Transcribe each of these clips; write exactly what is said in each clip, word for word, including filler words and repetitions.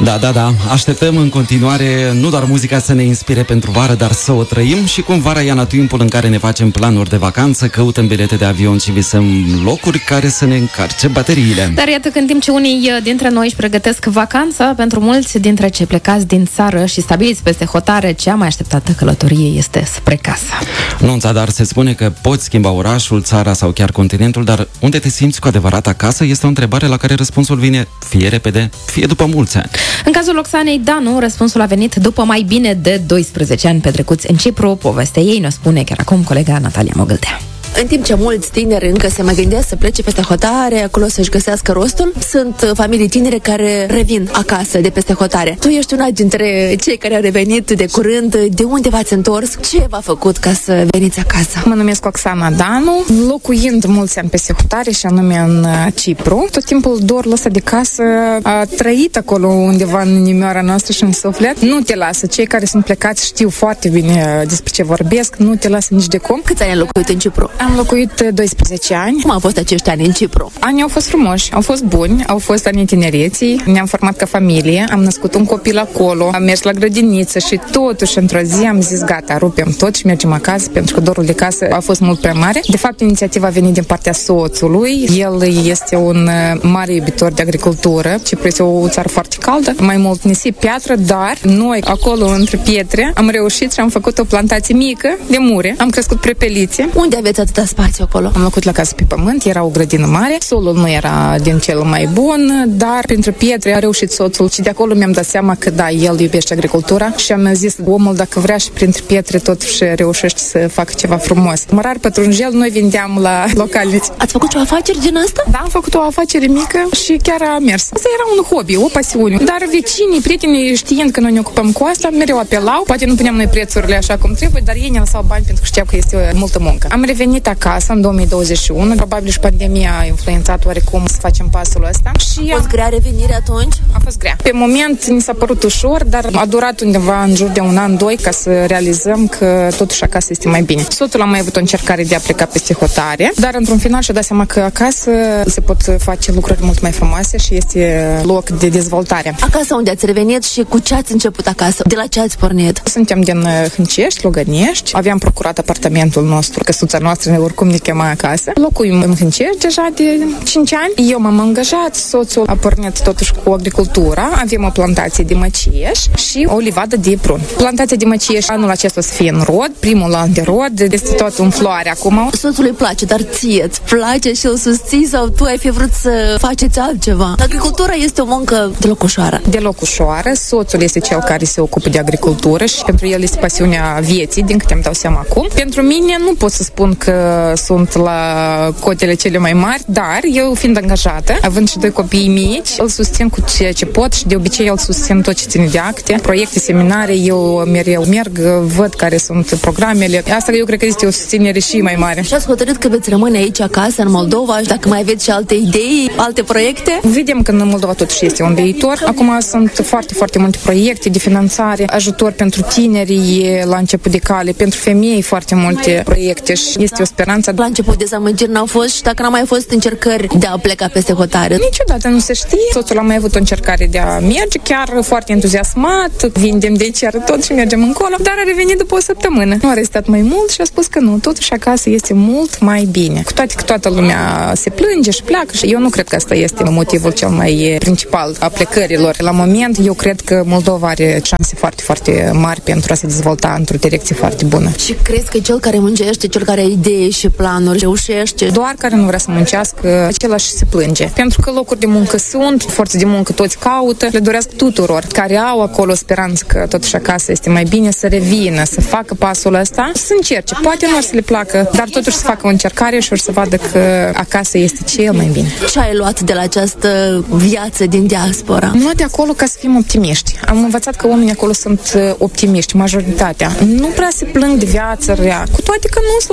Da, da, da. Așteptăm în continuare nu doar muzica să ne inspire pentru vară, dar să o trăim și cum vara ia timpul în care ne facem planuri de vacanță, căutăm bilete de avion și visăm locuri care să ne încarce bateriile. Dar iată că în timp ce unii dintre noi își pregătesc vacanța, pentru mulți dintre cei plecați din țară și stabiliți peste hotare, cea mai așteptată călătorie este spre casă. Nu, dar se spune că poți schimba orașul, țara sau chiar continentul, dar unde te simți cu adevărat acasă este o întrebare la care răspunsul vine fie repede, fie după mulți ani. În cazul Oxanei Danu, răspunsul a venit după mai bine de doisprezece ani petrecuți în Cipru. Povestea ei ne spune chiar acum colega Natalia Mogâltea. În timp ce mulți tineri încă se mai gândesc să plece peste hotare, acolo să-și găsească rostul, sunt familii tinere care revin acasă de peste hotare. Tu ești una dintre cei care au revenit de curând. De unde v-ați întors? Ce v-a făcut ca să veniți acasă? Mă numesc Oxana Danu, locuind mulți ani peste hotare și anume în Cipru. Tot timpul dorul ăsta de casă a trăit acolo undeva în inimioara noastră și în suflet. Nu te lasă. Cei care sunt plecați știu foarte bine despre ce vorbesc. Nu te lasă nici de cum. Câți ani ai locuit în Cipru? Am locuit doisprezece ani. Cum au fost acești ani în Cipru? Anii au fost frumoși, au fost buni, au fost anii tinereții. Ne-am format ca familie, am născut un copil acolo, am mers la grădiniță și totuși într-o zi am zis gata, rupem tot și mergem acasă, pentru că dorul de casă a fost mult prea mare. De fapt, inițiativa a venit din partea soțului. El este un mare iubitor de agricultură. Cipru este o țară foarte caldă, mai mult nisip, piatră, dar noi acolo între pietre am reușit și am făcut o plantație mică de mure. Am crescut prepelițe. Unde aveți atâta spațiu acolo? Am locuit la casă pe pământ, era o grădină mare, solul nu era din cel mai bun, dar printre pietre a reușit soțul și de acolo mi-am dat seama că da, el iubește agricultura și am zis, omul dacă vrea și printre pietre totuși reușește să facă ceva frumos. Mărar pătrunjel, noi vindeam la localnici. Ați făcut o afacere din asta? Da, am făcut o afacere mică și chiar a mers. Asta era un hobby, o pasiune. Dar vecinii, prietenii, știind că noi ne ocupăm cu asta, mereu apelau. Poate nu puneam noi prețurile așa cum trebuie, dar ei ne lăsau bani pentru că știau că este multă muncă. Am revenit acasă în două mii douăzeci și unu. Probabil și pandemia a influențat oarecum să facem pasul ăsta. Și a fost grea revenirea atunci? A fost grea. Pe moment ni s-a părut ușor, dar a durat undeva în jur de un an, doi, ca să realizăm că totuși acasă este mai bine. Soțul a mai avut o încercare de a pleca peste hotare, dar într-un final și-a dat seama că acasă se pot face lucruri mult mai frumoase și este loc de dezvoltare. Acasă unde ați revenit și cu ce ați început acasă? De la ce ați pornit? Suntem din Hâncești, Lugănești. Aveam procurat apartamentul nostru, căsuța noastră oricum ne chema acasă. Locuim în Hâncești deja de cinci ani. Eu m-am angajat, soțul a pornit totuși cu agricultura. Avem o plantație de măcieș și o livadă de prun. Plantația de măcieș anul acesta o să fie în rod, primul an de rod, este tot în floare acum. Soțului îi place, dar ție îți place și îl susții sau tu ai fi vrut să faceți altceva? Agricultura este o muncă deloc ușoară. Deloc ușoară. Soțul este cel care se ocupă de agricultură și pentru el este pasiunea vieții, din câte îmi dau seama acum. Pentru mine nu pot să spun că sunt la cotele cele mai mari, dar eu fiind angajată, având și doi copii mici, îl susțin cu ceea ce pot și de obicei îl susțin tot ce ține de acte, proiecte, seminare, eu mereu merg, văd care sunt programele. Asta eu cred că este o susținere și mai mare. Și ați hotărât că veți rămâne aici acasă, în Moldova, și dacă mai aveți și alte idei, alte proiecte? Vedem că în Moldova totuși este un viitor. Acum sunt foarte, foarte multe proiecte de finanțare, ajutor pentru tinerii la început de cale, pentru femei foarte multe proiecte și este o speranță. La început dezamăgiri n-au fost și dacă n-au mai fost încercări de a pleca peste hotare? Niciodată nu se știe. Soțul a mai avut o încercare de a merge, chiar foarte entuziasmat, vindem de aici tot și mergem încolo, dar a revenit după o săptămână. Nu a restat mai mult și a spus că nu, totuși acasă este mult mai bine. Cu toate că toată lumea se plânge și pleacă și eu nu cred că asta este motivul cel mai principal a plecărilor. La moment, eu cred că Moldova are șanse foarte, foarte mari pentru a se dezvolta într-o direcție foarte bună. Și crezi că cel care muncește, cel care are idei și planuri, reușește? Doar care nu vrea să muncească, același se plânge. Pentru că locuri de muncă sunt, forțe de muncă toți caută, le doresc tuturor care au acolo speranță că totuși acasă este mai bine să revină, să facă pasul ăsta, să încerce. Poate nu o să le placă, dar totuși să facă o încercare și o să vadă că acasă este cel mai bine. Ce ai luat de la această viață din diaspora? Am luat de acolo ca să fim optimiști. Am învățat că oamenii acolo sunt optimiști, majoritatea. Nu prea se plâng de viață rea, cu toate că nu sunt la ei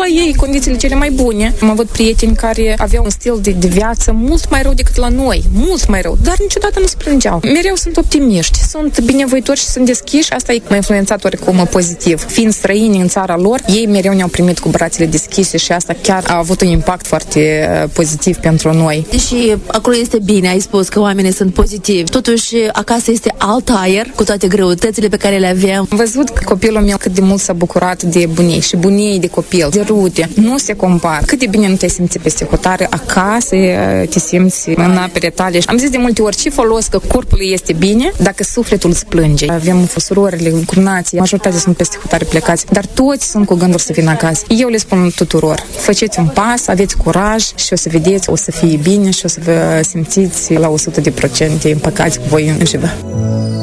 condițiile cele mai bune. Am avut prieteni care aveau un stil de, de viață mult mai rău decât la noi, mult mai rău, dar niciodată nu se plângeau. Mereu sunt optimiști, sunt binevoitori și sunt deschiși, asta e m-a influențat oricum pozitiv. Fiind străini în țara lor, ei mereu ne-au primit cu brațele deschise și asta chiar a avut un impact foarte pozitiv pentru noi. Și acolo este bine, ai spus că oamenii sunt pozitivi. Totuși, acasă este alt aer, cu toate greutățile pe care le avem. Am văzut că copilul meu cât de mult s-a bucurat de bunii și bunii de copil, de rute. Nu se compară. Cât de bine nu te simți peste hotare, acasă te simți în apele tale. Am zis de multe ori ce folos că corpul este bine dacă sufletul îți plânge. Avem surorile, curnații, majoritatea sunt peste hotare plecați, dar toți sunt cu gânduri să vină acasă. Eu le spun tuturor, faceți un pas, aveți curaj și o să vedeți, o să fie bine și o să vă simțiți la o sută de procente împăcați cu voi înșivă.